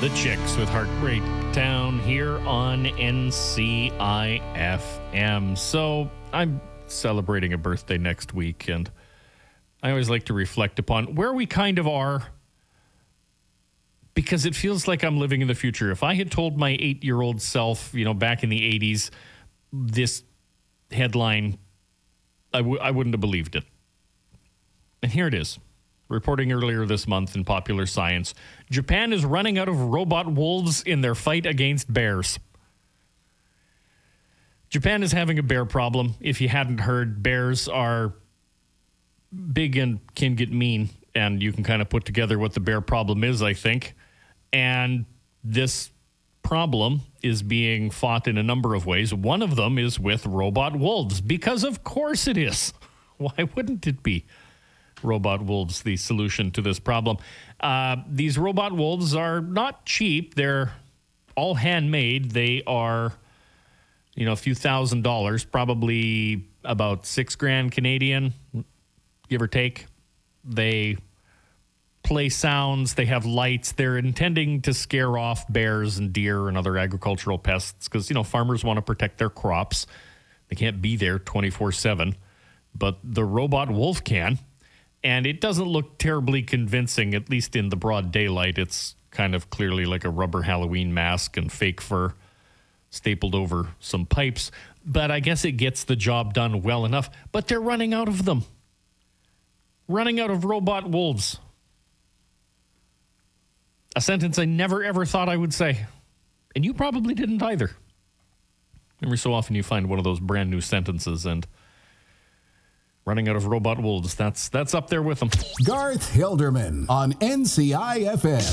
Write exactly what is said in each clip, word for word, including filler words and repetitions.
The Chicks with Heartbreak Town here on N C I F M. So I'm celebrating a birthday next week, and I always like to reflect upon where we kind of are, because it feels like I'm living in the future. If I had told my eight-year-old self, you know, back in the eighties, this headline, I, w- I wouldn't have believed it. And here it is. Reporting earlier this month in Popular Science, Japan is running out of robot wolves in their fight against bears. Japan is having a bear problem. If you hadn't heard, bears are big and can get mean, and you can kind of put together what the bear problem is, I think. And this problem is being fought in a number of ways. One of them is with robot wolves, because of course it is. Why wouldn't it be? Robot wolves, the solution to this problem. Uh, these robot wolves are not cheap. They're all handmade. They are, you know, a few thousand dollars, probably about six grand Canadian, give or take. They play sounds. They have lights. They're intending to scare off bears and deer and other agricultural pests because, you know, farmers want to protect their crops. They can't be there twenty-four seven, but the robot wolf can. And it doesn't look terribly convincing, at least in the broad daylight. It's kind of clearly like a rubber Halloween mask and fake fur stapled over some pipes. But I guess it gets the job done well enough. But they're running out of them. Running out of robot wolves. A sentence I never, ever thought I would say. And you probably didn't either. Every so often you find one of those brand new sentences and... running out of robot wolves. That's that's up there with them. Garth Hilderman on N C I F M.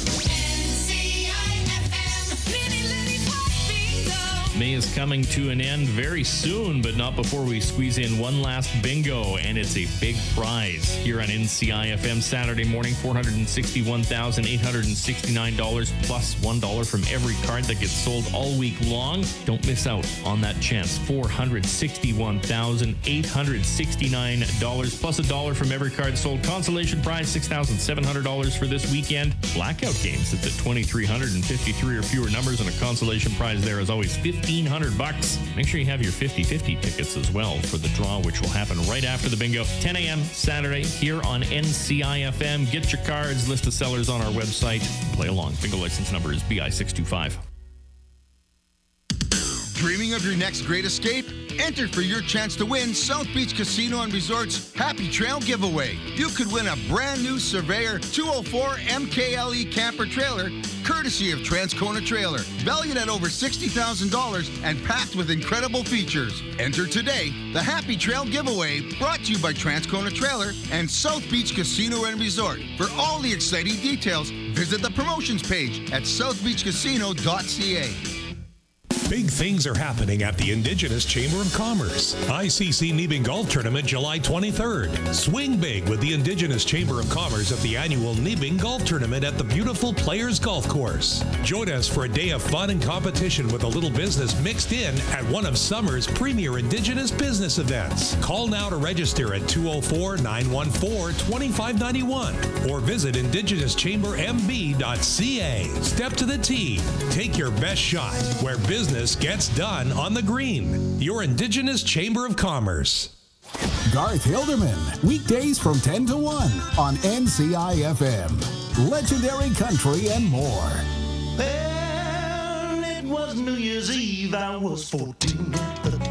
May is coming to an end very soon, but not before we squeeze in one last bingo, and it's a big prize here on N C I F M Saturday morning. four hundred sixty-one thousand eight hundred sixty-nine dollars plus one dollar from every card that gets sold all week long. Don't miss out on that chance. four hundred sixty-one thousand eight hundred sixty-nine dollars plus a dollar from every card sold. Consolation prize six thousand seven hundred dollars for this weekend. Blackout games, it's at two thousand three hundred fifty-three or fewer numbers, and a consolation prize there is always fifteen hundred bucks. Make sure you have your fifty-fifty tickets as well for the draw, which will happen right after the bingo. ten a.m. Saturday here on N C I F M. Get your cards, list of sellers on our website. Play along. Bingo license number is B I six two five. Dreaming of your next great escape? Enter for your chance to win South Beach Casino and Resort's Happy Trail giveaway. You could win a brand new Surveyor two oh four M K L E camper trailer, courtesy of Transcona Trailer, valued at over sixty thousand dollars and packed with incredible features. Enter today. The Happy Trail giveaway, brought to you by Transcona Trailer and South Beach Casino and Resort. For all the exciting details, visit the promotions page at south beach casino dot c a. Big things are happening at the Indigenous Chamber of Commerce. I C C Nebing Golf Tournament July twenty-third. Swing big with the Indigenous Chamber of Commerce at the annual Nebing Golf Tournament at the beautiful Players Golf Course. Join us for a day of fun and competition with a little business mixed in at one of summer's premier Indigenous business events. Call now to register at two oh four, nine one four, two five nine one or visit indigenous chamber m b dot c a. Step to the tee. Take your best shot where business gets done on the green. Your Indigenous Chamber of Commerce. Garth Hilderman, weekdays from ten to one on N C I F M. Legendary country and more. Well, it was New Year's Eve, I was fourteen.